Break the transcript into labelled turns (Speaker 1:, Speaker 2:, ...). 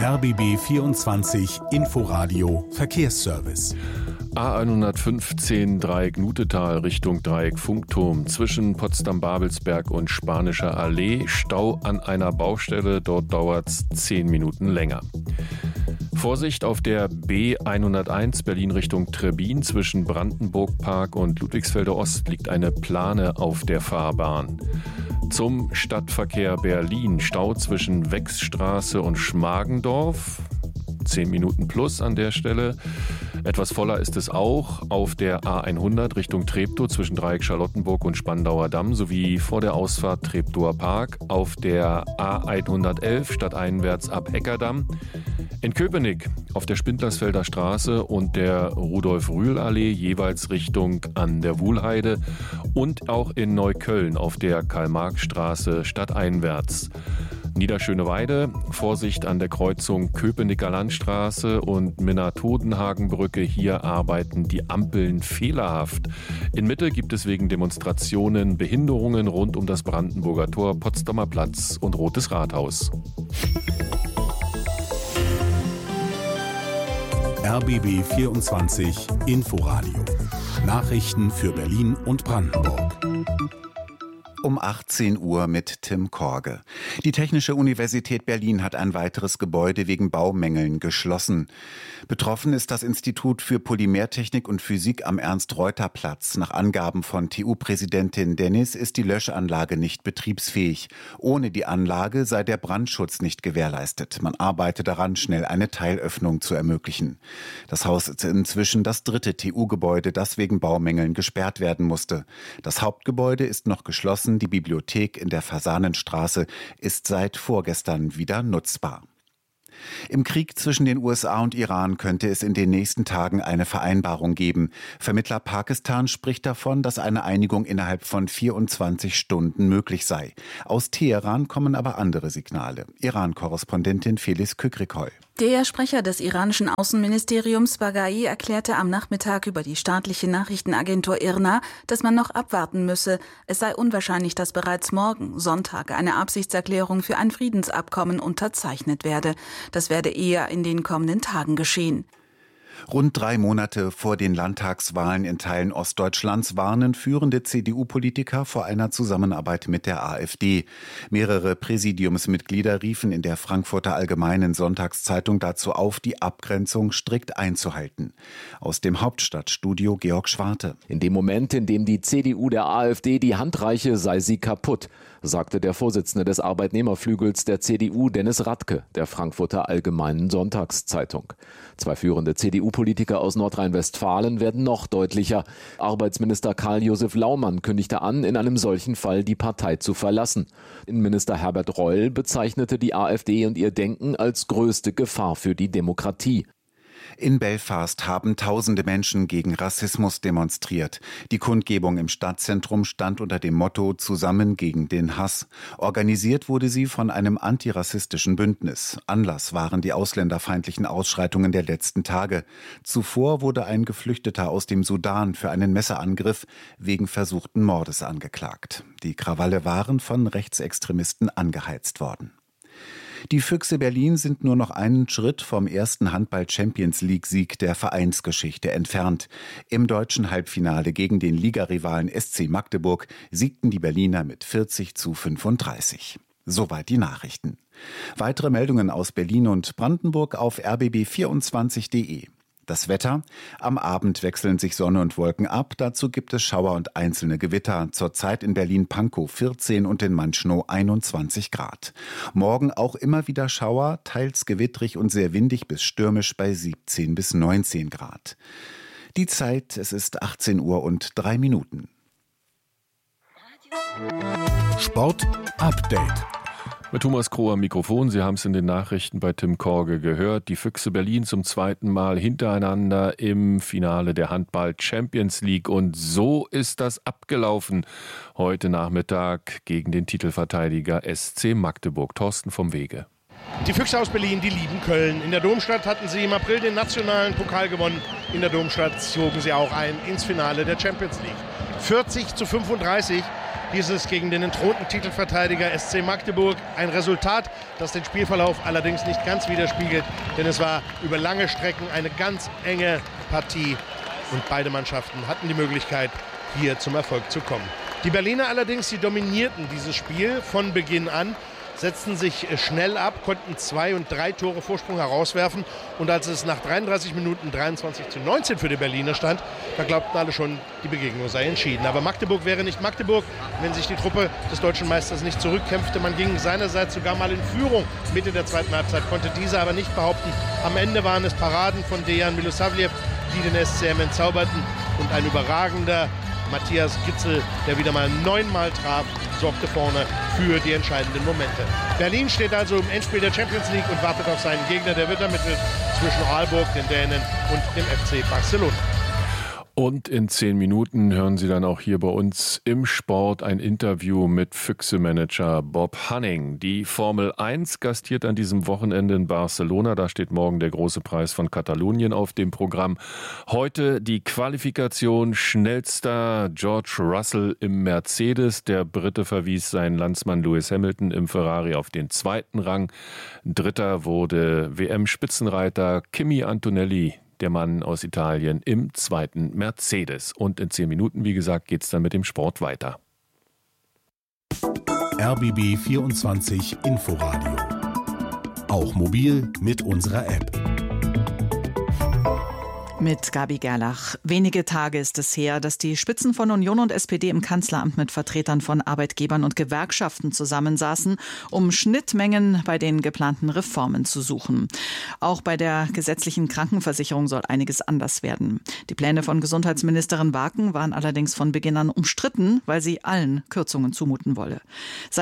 Speaker 1: RBB 24 Inforadio Verkehrsservice.
Speaker 2: A115 Dreieck Nutetal Richtung Dreieck Funkturm zwischen Potsdam-Babelsberg und Spanischer Allee. Stau an einer Baustelle, dort dauert es 10 Minuten länger. Vorsicht auf der B101 Berlin Richtung Trebin zwischen Brandenburg-Park und Ludwigsfelder Ost liegt eine Plane auf der Fahrbahn. Zum Stadtverkehr Berlin Stau zwischen Wechsstraße und Schmargendorf. 10 Minuten plus an der Stelle. Etwas voller ist es auch auf der A100 Richtung Treptow zwischen Dreieck Charlottenburg und Spandauer Damm sowie vor der Ausfahrt Treptower Park, auf der A111 stadteinwärts ab Eckerdamm. In Köpenick auf der Spindlersfelder Straße und der Rudolf-Rühl-Allee jeweils Richtung an der Wuhlheide und auch in Neukölln auf der Karl-Marx-Straße stadteinwärts. Niederschöneweide, Vorsicht an der Kreuzung Köpenicker Landstraße und Minna-Todenhagen-Brücke. Hier arbeiten die Ampeln fehlerhaft. In Mitte gibt es wegen Demonstrationen Behinderungen rund um das Brandenburger Tor, Potsdamer Platz und Rotes Rathaus.
Speaker 1: RBB 24 Inforadio. Nachrichten für Berlin und Brandenburg.
Speaker 3: Um 18 Uhr mit Tim Korge. Die Technische Universität Berlin hat ein weiteres Gebäude wegen Baumängeln geschlossen. Betroffen ist das Institut für Polymertechnik und Physik am Ernst-Reuter-Platz. Nach Angaben von TU-Präsidentin Dennis ist die Löschanlage nicht betriebsfähig. Ohne die Anlage sei der Brandschutz nicht gewährleistet. Man arbeite daran, schnell eine Teilöffnung zu ermöglichen. Das Haus ist inzwischen das dritte TU-Gebäude, das wegen Baumängeln gesperrt werden musste. Das Hauptgebäude ist noch geschlossen. Die Bibliothek in der Fasanenstraße ist seit vorgestern wieder nutzbar. Im Krieg zwischen den USA und Iran könnte es in den nächsten Tagen eine Vereinbarung geben. Vermittler Pakistan spricht davon, dass eine Einigung innerhalb von 24 Stunden möglich sei. Aus Teheran kommen aber andere Signale. Iran-Korrespondentin Felice Kükrikol.
Speaker 4: Der Sprecher des iranischen Außenministeriums Baghai erklärte am Nachmittag über die staatliche Nachrichtenagentur IRNA, dass man noch abwarten müsse. Es sei unwahrscheinlich, dass bereits morgen, Sonntag, eine Absichtserklärung für ein Friedensabkommen unterzeichnet werde. Das werde eher in den kommenden Tagen geschehen.
Speaker 3: Rund 3 Monate vor den Landtagswahlen in Teilen Ostdeutschlands warnen führende CDU-Politiker vor einer Zusammenarbeit mit der AfD. Mehrere Präsidiumsmitglieder riefen in der Frankfurter Allgemeinen Sonntagszeitung dazu auf, die Abgrenzung strikt einzuhalten. Aus dem Hauptstadtstudio Georg Schwarte.
Speaker 5: In dem Moment, in dem die CDU der AfD die Hand reiche, sei sie kaputt, sagte der Vorsitzende des Arbeitnehmerflügels der CDU, Dennis Radke, der Frankfurter Allgemeinen Sonntagszeitung. 2 führende CDU-Politiker aus Nordrhein-Westfalen werden noch deutlicher. Arbeitsminister Karl-Josef Laumann kündigte an, in einem solchen Fall die Partei zu verlassen. Innenminister Herbert Reul bezeichnete die AfD und ihr Denken als größte Gefahr für die Demokratie.
Speaker 3: In Belfast haben tausende Menschen gegen Rassismus demonstriert. Die Kundgebung im Stadtzentrum stand unter dem Motto »Zusammen gegen den Hass«. Organisiert wurde sie von einem antirassistischen Bündnis. Anlass waren die ausländerfeindlichen Ausschreitungen der letzten Tage. Zuvor wurde ein Geflüchteter aus dem Sudan für einen Messerangriff wegen versuchten Mordes angeklagt. Die Krawalle waren von Rechtsextremisten angeheizt worden. Die Füchse Berlin sind nur noch einen Schritt vom ersten Handball-Champions-League-Sieg der Vereinsgeschichte entfernt. Im deutschen Halbfinale gegen den Ligarivalen SC Magdeburg siegten die Berliner mit 40:35. Soweit die Nachrichten. Weitere Meldungen aus Berlin und Brandenburg auf rbb24.de. Das Wetter: Am Abend wechseln sich Sonne und Wolken ab. Dazu gibt es Schauer und einzelne Gewitter. Zurzeit in Berlin-Pankow 14 und in Manchnow 21 Grad. Morgen auch immer wieder Schauer, teils gewittrig und sehr windig bis stürmisch bei 17 bis 19 Grad. Die Zeit: Es ist 18 Uhr und 3 Minuten.
Speaker 1: Sport Update.
Speaker 2: Mit Thomas Kroh am Mikrofon. Sie haben es in den Nachrichten bei Tim Korge gehört. Die Füchse Berlin zum 2. Mal hintereinander im Finale der Handball-Champions League. Und so ist das abgelaufen heute Nachmittag gegen den Titelverteidiger SC Magdeburg. Thorsten vom Wege.
Speaker 6: Die Füchse aus Berlin, die lieben Köln. In der Domstadt hatten sie im April den nationalen Pokal gewonnen. In der Domstadt zogen sie auch ein ins Finale der Champions League. 40:35. hieß es gegen den entthronten Titelverteidiger SC Magdeburg. Ein Resultat, das den Spielverlauf allerdings nicht ganz widerspiegelt, denn es war über lange Strecken eine ganz enge Partie und beide Mannschaften hatten die Möglichkeit, hier zum Erfolg zu kommen. Die Berliner allerdings, sie dominierten dieses Spiel von Beginn an, setzten sich schnell ab, konnten 2 und 3 Tore Vorsprung herauswerfen. Und als es nach 33 Minuten 23:19 für die Berliner stand, da glaubten alle schon, die Begegnung sei entschieden. Aber Magdeburg wäre nicht Magdeburg, wenn sich die Truppe des deutschen Meisters nicht zurückkämpfte. Man ging seinerseits sogar mal in Führung Mitte der zweiten Halbzeit, konnte diese aber nicht behaupten. Am Ende waren es Paraden von Dejan Milosavljev, die den SCM entzauberten. Und ein überragender Matthias Gitzel, der wieder mal 9-mal traf, sorgte vorne für die entscheidenden Momente. Berlin steht also im Endspiel der Champions League und wartet auf seinen Gegner. Der wird ermittelt zwischen Aalborg, den Dänen, und dem FC Barcelona.
Speaker 2: Und in 10 Minuten hören Sie dann auch hier bei uns im Sport ein Interview mit Füchse-Manager Bob Hanning. Die Formel 1 gastiert an diesem Wochenende in Barcelona. Da steht morgen der große Preis von Katalonien auf dem Programm. Heute die Qualifikation. Schnellster George Russell im Mercedes. Der Brite verwies seinen Landsmann Lewis Hamilton im Ferrari auf den 2. Rang. Dritter wurde WM-Spitzenreiter Kimi Antonelli, der Mann aus Italien, im 2. Mercedes. Und in 10 Minuten, wie gesagt, geht's dann mit dem Sport weiter.
Speaker 1: RBB 24 Inforadio. Auch mobil mit unserer App.
Speaker 7: Mit Gabi Gerlach. Wenige Tage ist es her, dass die Spitzen von Union und SPD im Kanzleramt mit Vertretern von Arbeitgebern und Gewerkschaften zusammensaßen, um Schnittmengen bei den geplanten Reformen zu suchen. Auch bei der gesetzlichen Krankenversicherung soll einiges anders werden. Die Pläne von Gesundheitsministerin Waken waren allerdings von Beginn an umstritten, weil sie allen Kürzungen zumuten wolle.